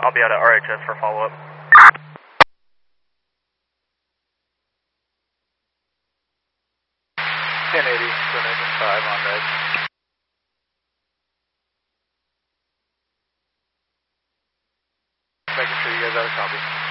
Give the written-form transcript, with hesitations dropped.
I'll be out at RHS for follow-up. 1080, Twin Engine 5 on deck. Making sure you guys have a copy.